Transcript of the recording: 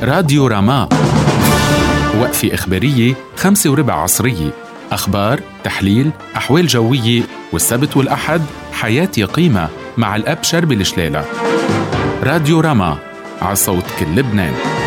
راديو راما، وقفة إخبارية 5:15 عصرية، أخبار، تحليل، أحوال جوية، والسبت والأحد حياتي قيمة مع الأب شربي الشلالة. راديو راما، على صوت كل لبنان.